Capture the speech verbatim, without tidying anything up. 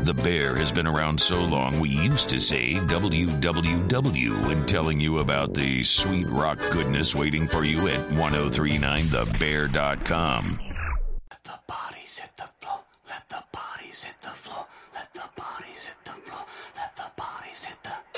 The Bear has been around so long we used to say W W W when telling you about the sweet rock goodness waiting for you at ten thirty-nine the bear dot com. Let the bodies hit the floor. Let the bodies hit the floor. Let the bodies hit the floor. Let the bodies hit the